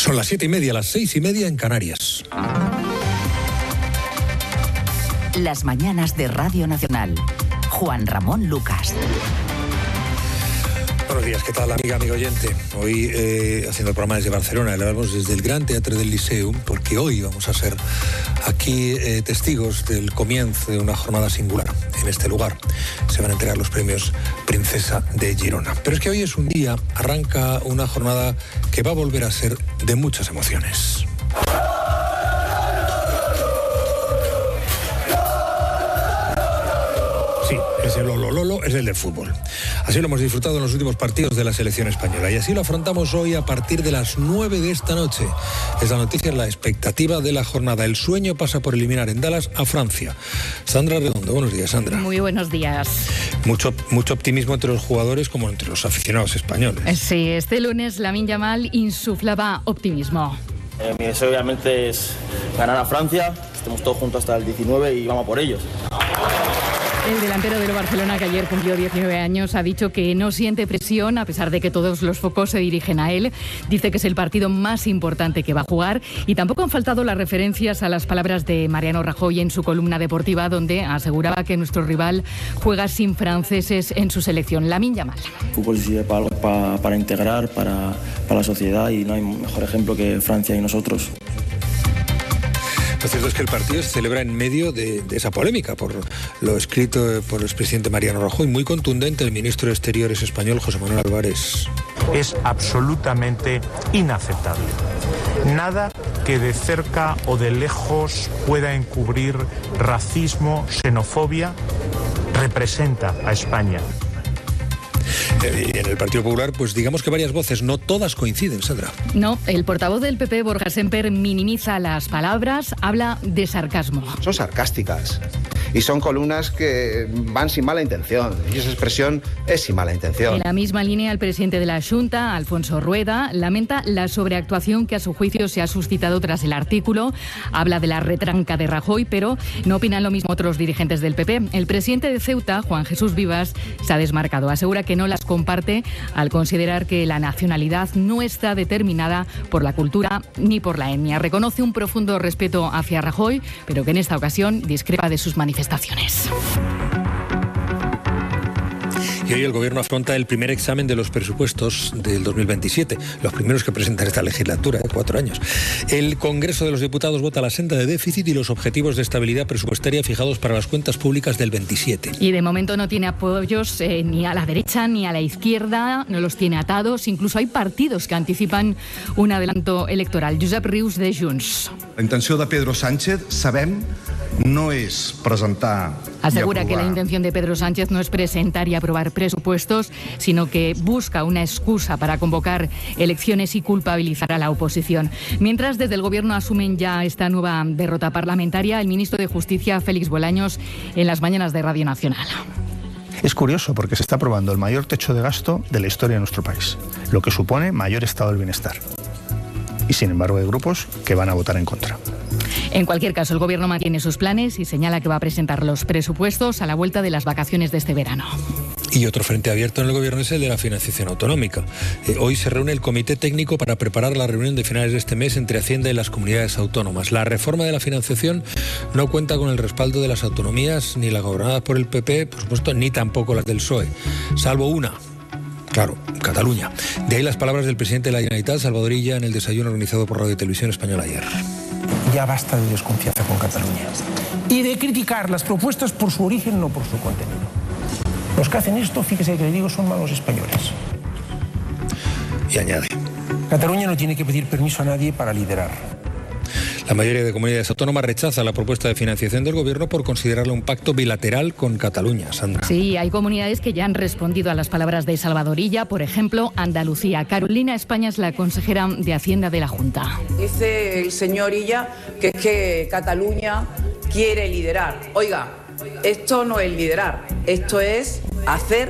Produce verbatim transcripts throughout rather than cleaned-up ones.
Son las siete y media, las seis y media en Canarias. Las mañanas de Radio Nacional. Juan Ramón Lucas. Buenos días, ¿qué tal, amiga, amigo oyente? Hoy, eh, haciendo el programa desde Barcelona, le hablamos desde el Gran Teatre del Liceu, porque hoy vamos a ser aquí eh, testigos del comienzo de una jornada singular en este lugar. Se van a entregar los premios Princesa de Girona. Pero es que hoy es un día, arranca una jornada que va a volver a ser de muchas emociones. Sí, ese Lolo Lolo es el del fútbol. Así lo hemos disfrutado en los últimos partidos de la selección española y así lo afrontamos hoy a partir de las nueve de esta noche. Esta noticia es la expectativa de la jornada. El sueño pasa por eliminar en Dallas a Francia. Sandra Redondo, buenos días, Sandra. Muy buenos días. Mucho, mucho optimismo entre los jugadores como entre los aficionados españoles. Sí, este lunes Lamine Yamal insuflaba optimismo. Eh, mi deseo obviamente es ganar a Francia, estemos todos juntos hasta el diecinueve y vamos por ellos. El delantero del Barcelona, que ayer cumplió diecinueve años, ha dicho que no siente presión a pesar de que todos los focos se dirigen a él. Dice que es el partido más importante que va a jugar y tampoco han faltado las referencias a las palabras de Mariano Rajoy en su columna deportiva, donde aseguraba que nuestro rival juega sin franceses en su selección. Lamine Yamal. El fútbol sirve para, para, para integrar, para, para la sociedad y no hay mejor ejemplo que Francia y nosotros. Lo cierto es que el partido se celebra en medio de, de esa polémica por lo escrito por el expresidente Mariano Rajoy, muy contundente el ministro de Exteriores español, José Manuel Álvarez. Es absolutamente inaceptable. Nada que de cerca o de lejos pueda encubrir racismo, xenofobia, representa a España. En el Partido Popular, pues digamos que varias voces, no todas coinciden, Sandra. No, el portavoz del P P, Borja Semper, minimiza las palabras, habla de sarcasmo. Son sarcásticas y son columnas que van sin mala intención y esa expresión es sin mala intención. En la misma línea, el presidente de la Xunta, Alfonso Rueda, lamenta la sobreactuación que a su juicio se ha suscitado tras el artículo. Habla de la retranca de Rajoy, pero no opinan lo mismo otros dirigentes del P P. El presidente de Ceuta, Juan Jesús Vivas, se ha desmarcado. Asegura que no las comparte al considerar que la nacionalidad no está determinada por la cultura ni por la etnia. Reconoce un profundo respeto hacia Rajoy, pero que en esta ocasión discrepa de sus manifestaciones. Y hoy el Gobierno afronta el primer examen de los presupuestos del dos mil veintisiete, los primeros que presenta esta legislatura, de cuatro años. El Congreso de los Diputados vota la senda de déficit y los objetivos de estabilidad presupuestaria fijados para las cuentas públicas del veintisiete. Y de momento no tiene apoyos eh, ni a la derecha ni a la izquierda, no los tiene atados. Incluso hay partidos que anticipan un adelanto electoral. Josep Rius, de Junts. La intenció de Pedro Sánchez, sabem, no és presentar... Asegura que la intención de Pedro Sánchez no es presentar y aprobar presupuestos, sino que busca una excusa para convocar elecciones y culpabilizar a la oposición. Mientras, desde el Gobierno asumen ya esta nueva derrota parlamentaria, el ministro de Justicia, Félix Bolaños, en las mañanas de Radio Nacional. Es curioso porque se está aprobando el mayor techo de gasto de la historia de nuestro país, lo que supone mayor estado del bienestar. Y sin embargo hay grupos que van a votar en contra. En cualquier caso, el Gobierno mantiene sus planes y señala que va a presentar los presupuestos a la vuelta de las vacaciones de este verano. Y otro frente abierto en el Gobierno es el de la financiación autonómica. Eh, hoy se reúne el Comité Técnico para preparar la reunión de finales de este mes entre Hacienda y las comunidades autónomas. La reforma de la financiación no cuenta con el respaldo de las autonomías, ni las gobernadas por el P P, por supuesto, ni tampoco las del P S O E, salvo una. Claro, Cataluña. De ahí las palabras del presidente de la Generalitat, Salvador Illa, en el desayuno organizado por Radio y Televisión Española ayer. Ya basta de desconfianza con Cataluña y de criticar las propuestas por su origen, no por su contenido. Los que hacen esto, fíjese que le digo, son malos españoles. Y añade: Cataluña no tiene que pedir permiso a nadie para liderar. La mayoría de comunidades autónomas rechaza la propuesta de financiación del Gobierno por considerarla un pacto bilateral con Cataluña, Sandra. Sí, hay comunidades que ya han respondido a las palabras de Salvador Illa, por ejemplo, Andalucía. Carolina España es la consejera de Hacienda de la Junta. Dice el señor Illa que es que Cataluña quiere liderar. Oiga, esto no es liderar, esto es hacer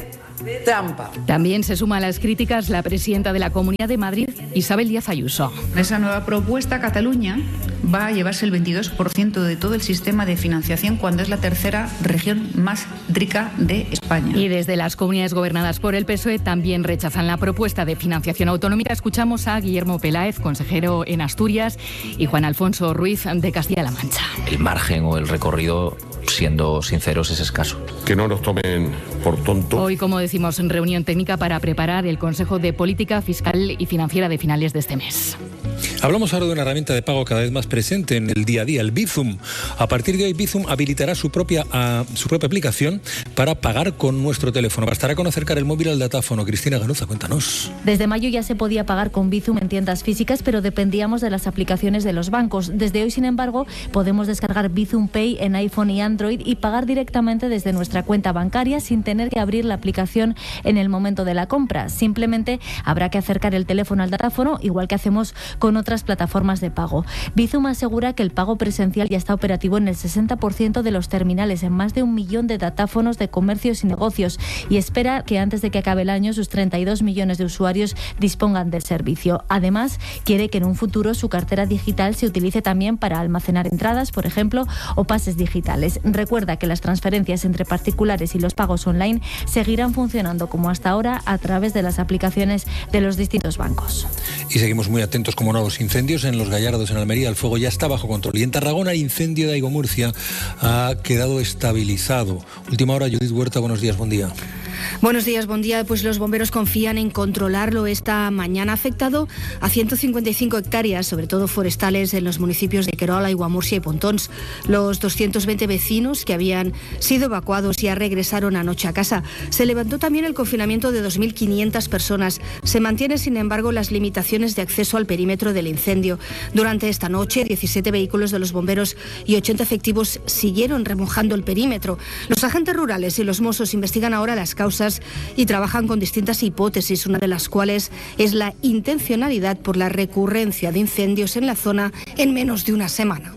trampa. También se suma a las críticas la presidenta de la Comunidad de Madrid, Isabel Díaz Ayuso. En esa nueva propuesta, Cataluña va a llevarse el veintidós por ciento de todo el sistema de financiación cuando es la tercera región más rica de España. Y desde las comunidades gobernadas por el P S O E también rechazan la propuesta de financiación autonómica. Escuchamos a Guillermo Peláez, consejero en Asturias, y Juan Alfonso Ruiz de Castilla-La Mancha. El margen o el recorrido, siendo sinceros, es escaso. Que no nos tomen por tontos. Hoy, como decimos, en reunión técnica para preparar el Consejo de Política Fiscal y Financiera de finales de este mes. Hablamos ahora de una herramienta de pago cada vez más presente en el día a día, el Bizum. A partir de hoy, Bizum habilitará su propia, uh, su propia aplicación para pagar con nuestro teléfono. Bastará con acercar el móvil al datáfono. Cristina Ganuza, cuéntanos. Desde mayo ya se podía pagar con Bizum en tiendas físicas, pero dependíamos de las aplicaciones de los bancos. Desde hoy, sin embargo, podemos descargar Bizum Pay en iPhone y Android y pagar directamente desde nuestra cuenta bancaria sin tener que abrir la aplicación en el momento de la compra. Simplemente habrá que acercar el teléfono al datáfono, igual que hacemos con otras plataformas de pago. Bizum asegura que el pago presencial ya está operativo en el sesenta por ciento de los terminales en más de un millón de datáfonos de comercios y negocios y espera que antes de que acabe el año sus treinta y dos millones de usuarios dispongan del servicio. Además, quiere que en un futuro su cartera digital se utilice también para almacenar entradas, por ejemplo, o pases digitales. Recuerda que las transferencias entre particulares y los pagos online seguirán funcionando como hasta ahora a través de las aplicaciones de los distintos bancos. Y seguimos muy atentos, como no, a los incendios en Los Gallardos, en Almería. El fuego ya está bajo control. Y en Tarragona, el incendio de Aigo Murcia ha quedado estabilizado. Última hora, Judith Huerta, buenos días, buen día. Buenos días, buen día. Pues los bomberos confían en controlarlo esta mañana. Ha afectado a ciento cincuenta y cinco hectáreas, sobre todo forestales, en los municipios de Querol, Aiguamurcia y Pontons. Los doscientos veinte vecinos que habían sido evacuados ya regresaron anoche a casa. Se levantó también el confinamiento de dos mil quinientas personas. Se mantienen, sin embargo, las limitaciones de acceso al perímetro del incendio. Durante esta noche, diecisiete vehículos de los bomberos y ochenta efectivos siguieron remojando el perímetro. Los agentes rurales y los Mossos investigan ahora las causas y trabajan con distintas hipótesis, una de las cuales es la intencionalidad por la recurrencia de incendios en la zona en menos de una semana.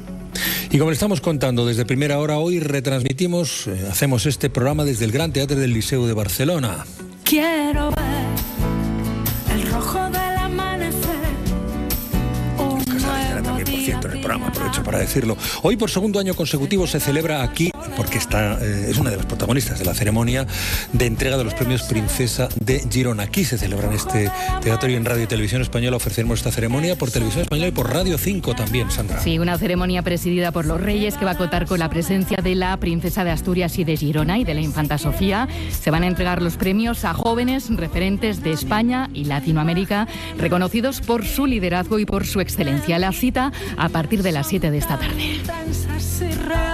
Y como le estamos contando desde primera hora, hoy retransmitimos, eh, hacemos este programa desde el Gran Teatre del Liceu de Barcelona. Quiero ver el rojo del amanecer. En el programa, aprovecho para decirlo. Hoy, por segundo año consecutivo, se celebra aquí, porque está, eh, es una de las protagonistas de la ceremonia de entrega de los premios Princesa de Girona. Aquí se celebra en este teatro y en Radio y Televisión Española ofreceremos esta ceremonia por Televisión Española y por Radio cinco también, Sandra. Sí, una ceremonia presidida por los Reyes que va a contar con la presencia de la Princesa de Asturias y de Girona y de la Infanta Sofía. Se van a entregar los premios a jóvenes referentes de España y Latinoamérica, reconocidos por su liderazgo y por su excelencia. La cita a partir de las siete de esta tarde. siete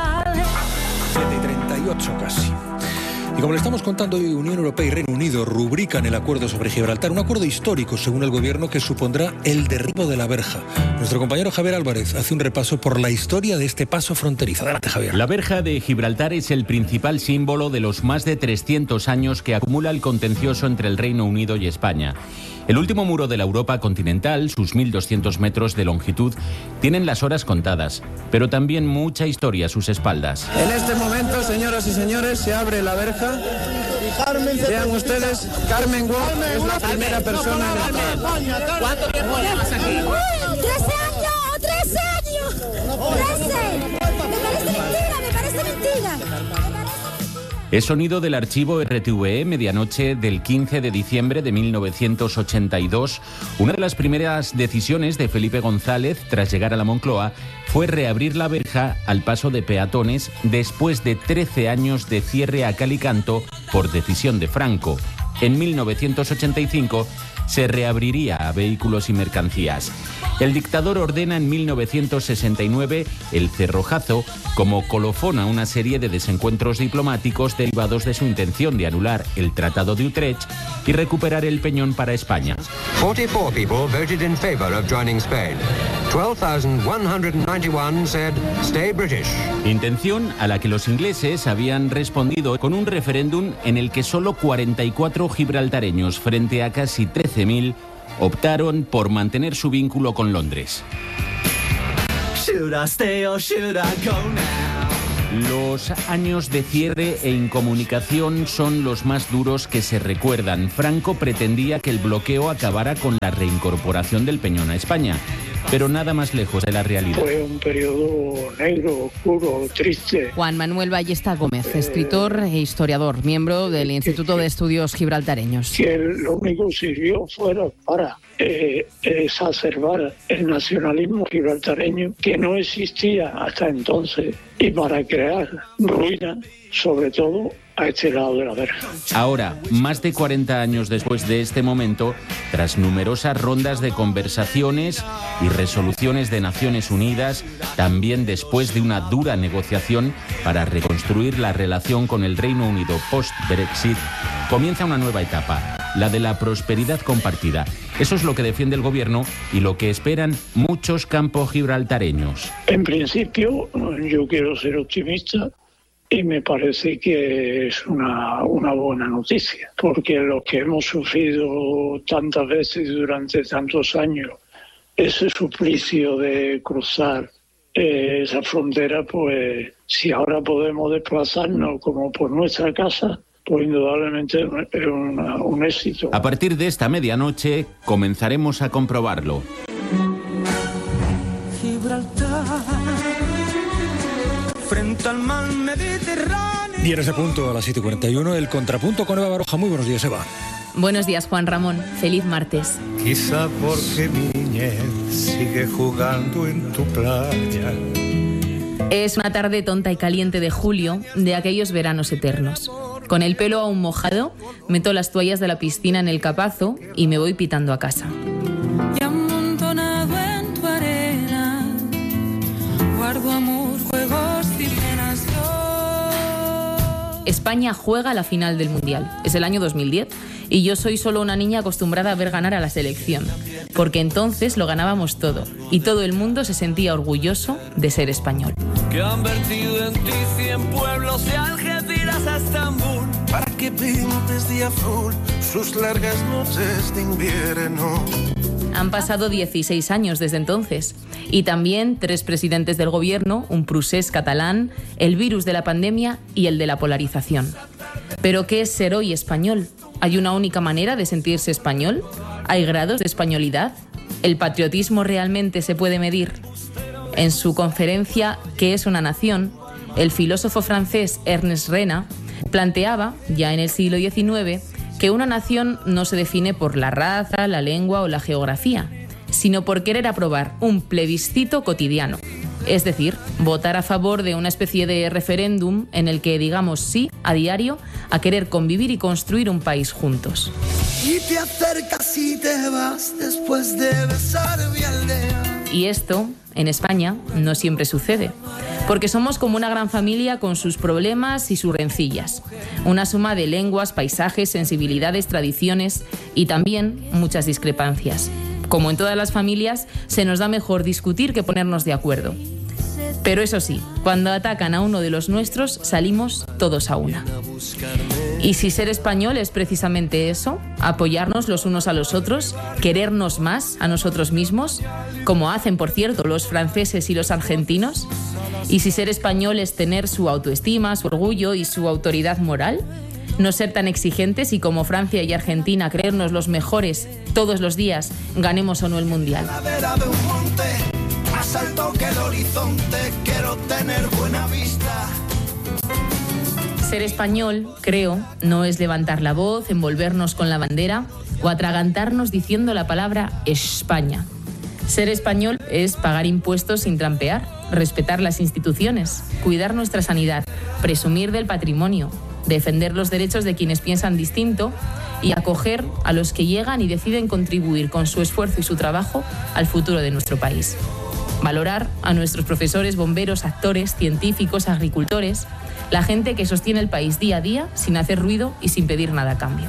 y treinta y ocho casi. Y como le estamos contando hoy, Unión Europea y Reino Unido rubrican el acuerdo sobre Gibraltar, un acuerdo histórico, según el gobierno, que supondrá el derribo de la verja. Nuestro compañero Javier Álvarez hace un repaso por la historia de este paso fronterizo. Adelante, Javier. La verja de Gibraltar es el principal símbolo de los más de trescientos años que acumula el contencioso entre el Reino Unido y España. El último muro de la Europa continental, sus mil doscientos metros de longitud, tienen las horas contadas, pero también mucha historia a sus espaldas. En este momento, señoras y señores, se abre la verja. Vean ustedes, Carmen Walk es la primera persona en entrar. ¿Cuánto tiempo llevas aquí? ¡trece años! ¡trece años! ¡trece! Me parece mentira, me parece mentira. Es sonido del archivo R T V E, medianoche del quince de diciembre de mil novecientos ochenta y dos. Una de las primeras decisiones de Felipe González tras llegar a la Moncloa fue reabrir la verja al paso de peatones después de trece años de cierre a cal y canto por decisión de Franco. En mil novecientos ochenta y cinco se reabriría a vehículos y mercancías. El dictador ordena en mil novecientos sesenta y nueve el cerrojazo como colofón a una serie de desencuentros diplomáticos derivados de su intención de anular el Tratado de Utrecht y recuperar el Peñón para España. cuarenta y cuatro people voted in favor of joining Spain. twelve thousand one hundred ninety-one said stay British. Intención a la que los ingleses habían respondido con un referéndum en el que solo cuarenta y cuatro gibraltareños frente a casi trece mil optaron por mantener su vínculo con Londres. Los años de cierre e incomunicación son los más duros que se recuerdan. Franco pretendía que el bloqueo acabara con la reincorporación del Peñón a España, pero nada más lejos de la realidad. Fue un periodo negro, oscuro, triste. Juan Manuel Ballesta Gómez, eh, escritor e historiador, miembro del Instituto que, de Estudios Gibraltareños. Que lo único que sirvió fuera para eh, exacerbar el nacionalismo gibraltareño que no existía hasta entonces y para crear ruina, sobre todo a este lado de la verja. Ahora, más de cuarenta años después de este momento, tras numerosas rondas de conversaciones y resoluciones de Naciones Unidas, también después de una dura negociación para reconstruir la relación con el Reino Unido post-Brexit, comienza una nueva etapa, la de la prosperidad compartida. Eso es lo que defiende el gobierno y lo que esperan muchos campos gibraltareños. En principio, yo quiero ser optimista. Y me parece que es una, una buena noticia, porque lo que hemos sufrido tantas veces durante tantos años, ese suplicio de cruzar eh, esa frontera, pues si ahora podemos desplazarnos como por nuestra casa, pues indudablemente es una, un éxito. A partir de esta medianoche comenzaremos a comprobarlo. Gibraltar, frente al mar Mediterráneo. Y en ese punto, a las siete y cuarenta y uno, el contrapunto con Eva Baroja. Muy buenos días, Eva. Buenos días, Juan Ramón. Feliz martes. Quizá porque mi niñez sigue jugando en tu playa. Es una tarde tonta y caliente de julio, de aquellos veranos eternos. Con el pelo aún mojado, meto las toallas de la piscina en el capazo y me voy pitando a casa. Y amontonado en tu arena, guardo amor, juegos y penas yo. España juega la final del Mundial. Es el año dos mil diez y yo soy solo una niña acostumbrada a ver ganar a la selección, porque entonces lo ganábamos todo y todo el mundo se sentía orgulloso de ser español. Que han vertido en ti cien pueblos de Algeciras a Estambul, para que pintes de azul sus largas noches de invierno. Han pasado dieciséis años desde entonces y también tres presidentes del gobierno, un prusés catalán, el virus de la pandemia y el de la polarización. ¿Pero qué es ser hoy español? ¿Hay una única manera de sentirse español? ¿Hay grados de españolidad? ¿El patriotismo realmente se puede medir? En su conferencia ¿Qué es una nación?, el filósofo francés Ernest Renan planteaba, ya en el siglo diecinueve, que una nación no se define por la raza, la lengua o la geografía, sino por querer aprobar un plebiscito cotidiano. Es decir, votar a favor de una especie de referéndum en el que digamos sí a diario a querer convivir y construir un país juntos. Y te acercas y te vas después de besar mi aldea. Y esto, en España, no siempre sucede, porque somos como una gran familia con sus problemas y sus rencillas. Una suma de lenguas, paisajes, sensibilidades, tradiciones y también muchas discrepancias. Como en todas las familias, se nos da mejor discutir que ponernos de acuerdo. Pero eso sí, cuando atacan a uno de los nuestros, salimos todos a una. Y si ser español es precisamente eso, apoyarnos los unos a los otros, querernos más a nosotros mismos, como hacen, por cierto, los franceses y los argentinos. Y si ser español es tener su autoestima, su orgullo y su autoridad moral, no ser tan exigentes y como Francia y Argentina creernos los mejores todos los días, ganemos o no el Mundial. Más alto que el horizonte, quiero tener buena vista. Ser español, creo, no es levantar la voz, envolvernos con la bandera o atragantarnos diciendo la palabra España. Ser español es pagar impuestos sin trampear, respetar las instituciones, cuidar nuestra sanidad, presumir del patrimonio, defender los derechos de quienes piensan distinto y acoger a los que llegan y deciden contribuir con su esfuerzo y su trabajo al futuro de nuestro país. Valorar a nuestros profesores, bomberos, actores, científicos, agricultores, la gente que sostiene el país día a día sin hacer ruido y sin pedir nada a cambio.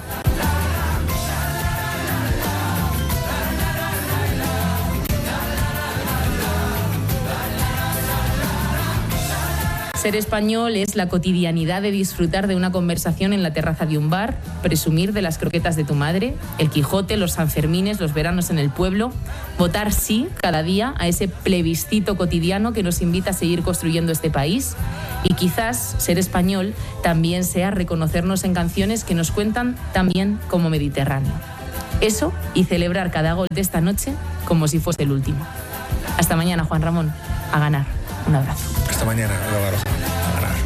Ser español es la cotidianidad de disfrutar de una conversación en la terraza de un bar, presumir de las croquetas de tu madre, el Quijote, los Sanfermines, los veranos en el pueblo, votar sí cada día a ese plebiscito cotidiano que nos invita a seguir construyendo este país. Y quizás ser español también sea reconocernos en canciones que nos cuentan también como Mediterráneo. Eso y celebrar cada gol de esta noche como si fuese el último. Hasta mañana, Juan Ramón. A ganar. Un abrazo. Hasta mañana, Álvaro. A ganar.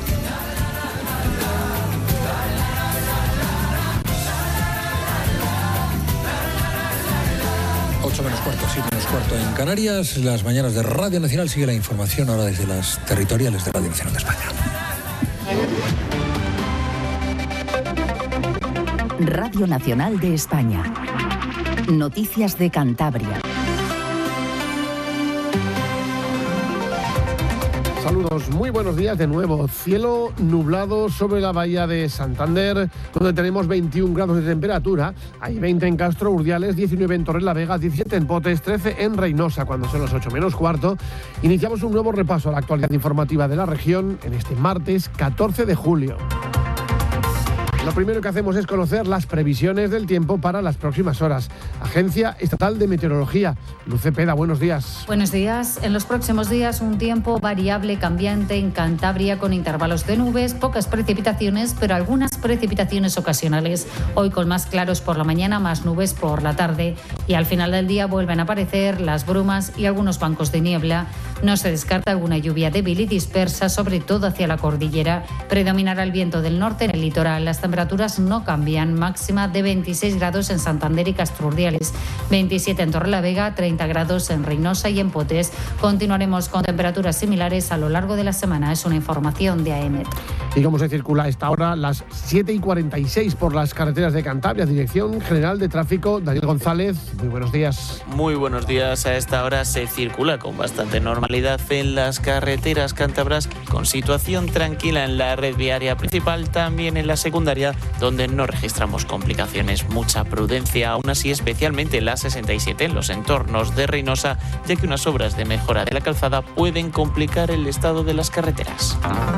ocho menos cuarto, siete menos cuarto en Canarias. Las mañanas de Radio Nacional. Sigue la información ahora desde las territoriales de Radio Nacional de España. Radio Nacional de España. Noticias de Cantabria. Saludos, muy buenos días de nuevo. Cielo nublado sobre la bahía de Santander, donde tenemos veintiún grados de temperatura. Hay veinte en Castro, Urdiales, diecinueve en Torrelavega, diecisiete en Potes, trece en Reynosa, cuando son las ocho menos cuarto. Iniciamos un nuevo repaso a la actualidad informativa de la región en este martes catorce de julio. Lo primero que hacemos es conocer las previsiones del tiempo para las próximas horas. Agencia Estatal de Meteorología. Luz Cepeda, buenos días. Buenos días. En los próximos días un tiempo variable, cambiante en Cantabria con intervalos de nubes, pocas precipitaciones, pero algunas precipitaciones ocasionales. Hoy con más claros por la mañana, más nubes por la tarde y al final del día vuelven a aparecer las brumas y algunos bancos de niebla. No se descarta alguna lluvia débil y dispersa, sobre todo hacia la cordillera. Predominará el viento del norte en el litoral. Las temperaturas no cambian, máxima de veintiséis grados en Santander y Castro Urdiales, veintisiete en Torrelavega, treinta grados en Reynosa y en Potes. Continuaremos con temperaturas similares a lo largo de la semana. Es una información de A E M E T. ¿Y cómo se circula a esta hora? Las siete y cuarenta y seis por las carreteras de Cantabria. Dirección General de Tráfico, Daniel González. Muy buenos días. Muy buenos días. A esta hora se circula con bastante normalidad en las carreteras cántabras, con situación tranquila en la red viaria principal, también en la secundaria, donde no registramos complicaciones. Mucha prudencia, aún así, especialmente en la sesenta y siete, en los entornos de Reynosa, ya que unas obras de mejora de la calzada pueden complicar el estado de las carreteras.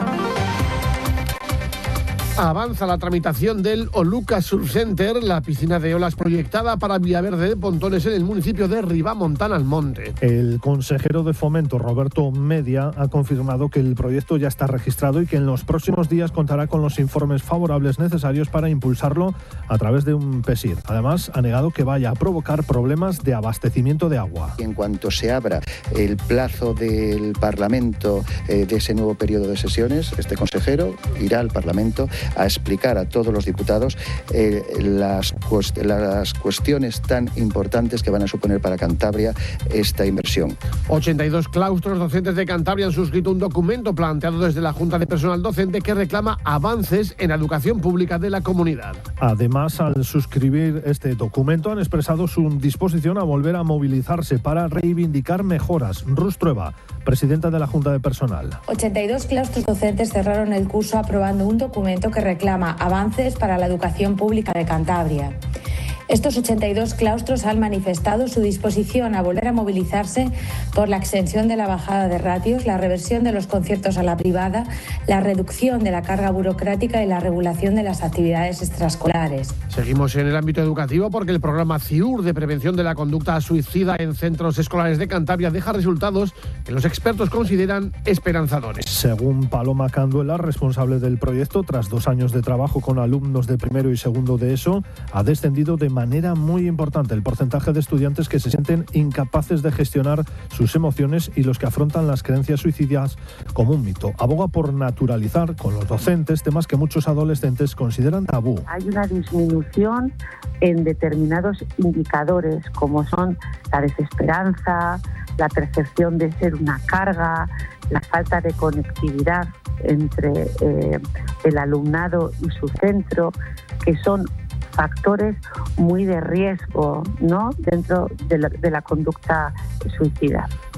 Avanza la tramitación del Oluca Surf Center, la piscina de olas proyectada para Villaverde de Pontones en el municipio de Ribamontana al Monte. El consejero de Fomento, Roberto Media, ha confirmado que el proyecto ya está registrado y que en los próximos días contará con los informes favorables necesarios para impulsarlo a través de un P E S I R. Además, ha negado que vaya a provocar problemas de abastecimiento de agua. En cuanto se abra el plazo del Parlamento eh, de ese nuevo periodo de sesiones, este consejero irá al Parlamento a explicar a todos los diputados eh, las, cuest- las cuestiones tan importantes que van a suponer para Cantabria esta inversión. ochenta y dos claustros docentes de Cantabria han suscrito un documento planteado desde la Junta de Personal Docente que reclama avances en la educación pública de la comunidad. Además, al suscribir este documento han expresado su disposición a volver a movilizarse para reivindicar mejoras. Rus Trueba, presidenta de la Junta de Personal. ochenta y dos claustros docentes cerraron el curso aprobando un documento que reclama avances para la educación pública de Cantabria. Estos ochenta y dos claustros han manifestado su disposición a volver a movilizarse por la extensión de la bajada de ratios, la reversión de los conciertos a la privada, la reducción de la carga burocrática y la regulación de las actividades extraescolares. Seguimos en el ámbito educativo porque el programa CIUR de prevención de la conducta suicida en centros escolares de Cantabria deja resultados que los expertos consideran esperanzadores. Según Paloma Canduela, responsable del proyecto, tras dos años de trabajo con alumnos de primero y segundo de ESO, ha descendido de manera muy importante el porcentaje de estudiantes que se sienten incapaces de gestionar sus emociones y los que afrontan las creencias suicidas como un mito. Aboga por naturalizar con los docentes temas que muchos adolescentes consideran tabú. Hay una disminución en determinados indicadores como son la desesperanza, la percepción de ser una carga, la falta de conectividad entre eh, el alumnado y su centro, que son factores muy de riesgo, ¿no?, dentro de la, de la conducta suicida.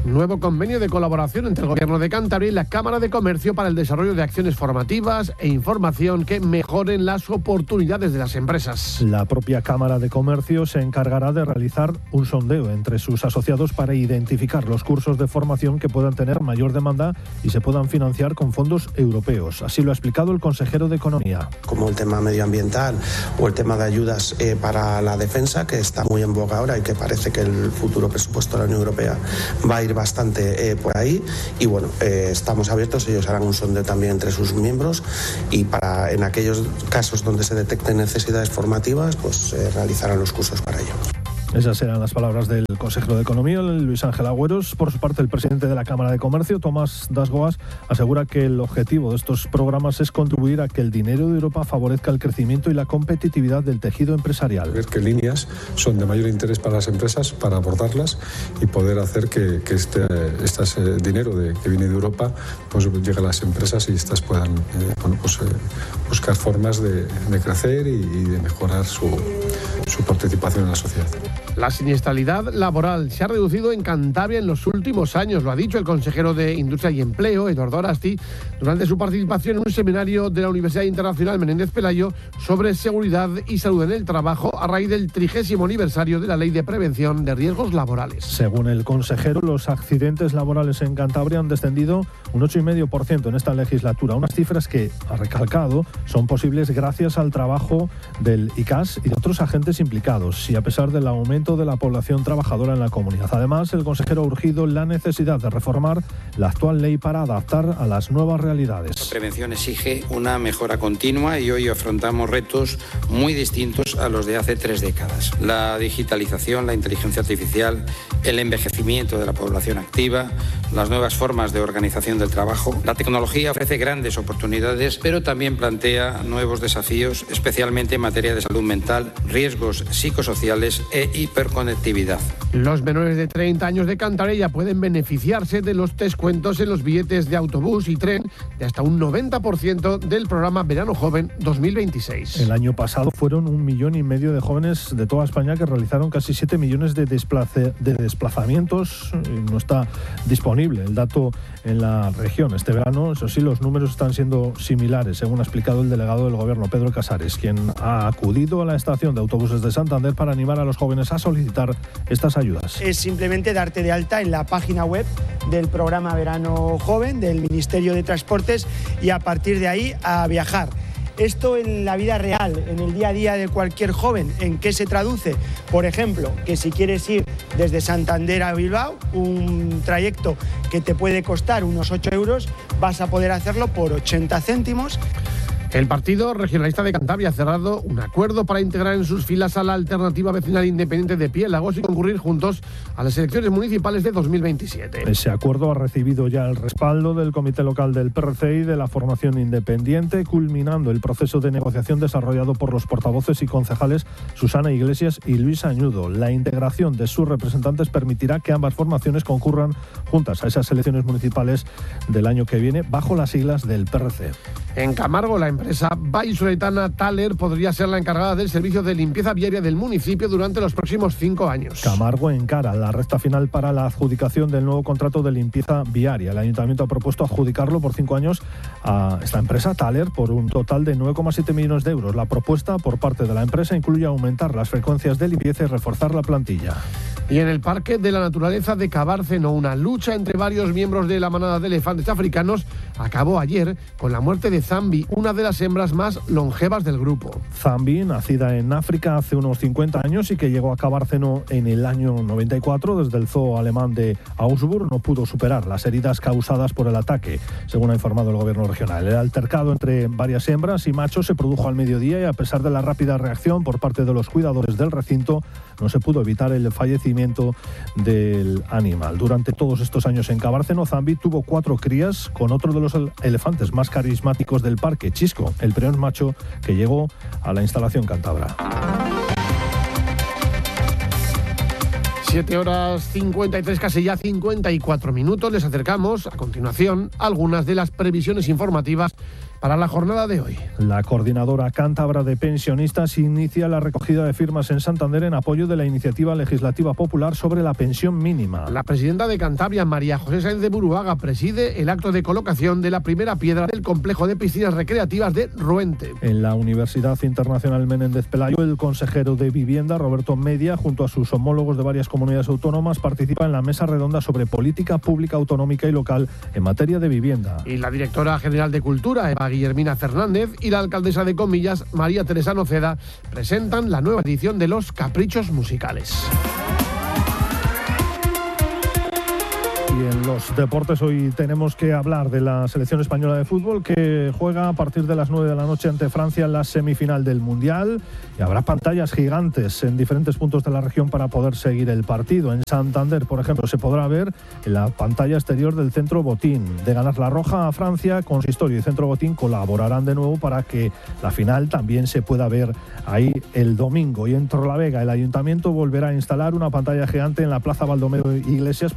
Nuevo convenio de colaboración entre el Gobierno de Cantabria y la Cámara de Comercio para el desarrollo de acciones formativas e información que mejoren las oportunidades de las empresas. La propia Cámara de Comercio se encargará de realizar un sondeo entre sus asociados para identificar los cursos de formación que puedan tener mayor demanda y se puedan financiar con fondos europeos. Así lo ha explicado el consejero de Economía. Como el tema medioambiental o el tema de ayudas eh, para la defensa, que está muy en boga ahora y que parece que el futuro presupuesto de la Unión Europea va a ir bastante eh, por ahí, y bueno, eh, estamos abiertos, ellos harán un sondeo también entre sus miembros y para en aquellos casos donde se detecten necesidades formativas, pues eh, realizarán los cursos para ello. Esas eran las palabras del consejero de Economía, Luis Ángel Agüeros. Por su parte, el presidente de la Cámara de Comercio, Tomás Dasgoas, asegura que el objetivo de estos programas es contribuir a que el dinero de Europa favorezca el crecimiento y la competitividad del tejido empresarial. Ver qué líneas son de mayor interés para las empresas, para abordarlas y poder hacer que, que este, este dinero de, que viene de Europa pues llegue a las empresas y estas puedan eh, bueno, pues, eh, buscar formas de, de crecer y, y de mejorar su, su participación en la sociedad. La siniestralidad laboral se ha reducido en Cantabria en los últimos años, lo ha dicho el consejero de Industria y Empleo, Eduardo Arasti, durante su participación en un seminario de la Universidad Internacional Menéndez Pelayo sobre seguridad y salud en el trabajo a raíz del trigésimo aniversario de la Ley de Prevención de Riesgos Laborales. Según el consejero, los accidentes laborales en Cantabria han descendido un ocho coma cinco por ciento en esta legislatura, unas cifras que, ha recalcado, son posibles gracias al trabajo del I C A S y de otros agentes implicados y a pesar del aumento de la población trabajadora en la comunidad. Además, el consejero ha urgido la necesidad de reformar la actual ley para adaptar a las nuevas realidades. La prevención exige una mejora continua y hoy afrontamos retos muy distintos a los de hace tres décadas. La digitalización, la inteligencia artificial, el envejecimiento de la población activa, las nuevas formas de organización del trabajo. La tecnología ofrece grandes oportunidades, pero también plantea nuevos desafíos, especialmente en materia de salud mental, riesgos psicosociales e hiperconectividad. Los menores de treinta años de Cantabria ya pueden beneficiarse de los descuentos en los billetes de autobús y tren de hasta un noventa por ciento del programa Verano Joven dos mil veintiséis. El año pasado fueron un millón y medio de jóvenes de toda España que realizaron casi siete millones de, desplace, de desplazamientos. No está disponible el dato en la región. Este verano, eso sí, los números están siendo similares, según ha explicado el delegado del Gobierno, Pedro Casares, quien ha acudido a la estación de autobuses de Santander para animar a los jóvenes a solicitar estas ayudas. Es simplemente darte de alta en la página web del programa Verano Joven del Ministerio de Transportes y a partir de ahí a viajar. Esto en la vida real, en el día a día de cualquier joven, ¿en qué se traduce? Por ejemplo, que si quieres ir desde Santander a Bilbao, un trayecto que te puede costar unos ocho euros, vas a poder hacerlo por ochenta céntimos. El Partido Regionalista de Cantabria ha cerrado un acuerdo para integrar en sus filas a la Alternativa Vecinal Independiente de Piélagos y concurrir juntos a las elecciones municipales de dos mil veintisiete. Ese acuerdo ha recibido ya el respaldo del Comité Local del P R C y de la formación independiente, culminando el proceso de negociación desarrollado por los portavoces y concejales Susana Iglesias y Luis Añudo. La integración de sus representantes permitirá que ambas formaciones concurran juntas a esas elecciones municipales del año que viene bajo las siglas del P R C. En Camargo, la empresa vallisoletana Thaler podría ser la encargada del servicio de limpieza viaria del municipio durante los próximos cinco años. Camargo encara la recta final para la adjudicación del nuevo contrato de limpieza viaria. El ayuntamiento ha propuesto adjudicarlo por cinco años a esta empresa Thaler por un total de nueve coma siete millones de euros. La propuesta por parte de la empresa incluye aumentar las frecuencias de limpieza y reforzar la plantilla. Y en el Parque de la Naturaleza de Cabárceno, una lucha entre varios miembros de la manada de elefantes africanos acabó ayer con la muerte de Zambi, una de las hembras más longevas del grupo. Zambi, nacida en África hace unos cincuenta años y que llegó a Cabárceno en el año noventa y cuatro desde el zoo alemán de Augsburg, no pudo superar las heridas causadas por el ataque, según ha informado el gobierno regional. El altercado entre varias hembras y machos se produjo al mediodía y a pesar de la rápida reacción por parte de los cuidadores del recinto, no se pudo evitar el fallecimiento del animal. Durante todos estos años en Cabárceno, Zambi tuvo cuatro crías con otro de los elefantes más carismáticos del parque, Chisco, el peón macho que llegó a la instalación cántabra. siete horas cincuenta y tres, casi ya cincuenta y cuatro minutos. Les acercamos a continuación algunas de las previsiones informativas para la jornada de hoy. La coordinadora cántabra de pensionistas inicia la recogida de firmas en Santander en apoyo de la iniciativa legislativa popular sobre la pensión mínima. La presidenta de Cantabria, María José Sáenz de Buruaga, preside el acto de colocación de la primera piedra del complejo de piscinas recreativas de Ruente. En la Universidad Internacional Menéndez Pelayo, el consejero de Vivienda, Roberto Media, junto a sus homólogos de varias comunidades autónomas, participa en la mesa redonda sobre política pública autonómica y local en materia de vivienda. Y la directora general de Cultura, Eva Guillermina Fernández, y la alcaldesa de Comillas, María Teresa Noceda, presentan la nueva edición de Los Caprichos Musicales. Y en los deportes hoy tenemos que hablar de la selección española de fútbol que juega a partir de las nueve de la noche ante Francia en la semifinal del Mundial, y habrá pantallas gigantes en diferentes puntos de la región para poder seguir el partido. En Santander, por ejemplo, se podrá ver en la pantalla exterior del Centro Botín. De ganar la roja a Francia, Consistorio y Centro Botín colaborarán de nuevo para que la final también se pueda ver ahí el domingo. Y en Torrelavega, el Ayuntamiento volverá a instalar una pantalla gigante en la Plaza Baldomero Iglesias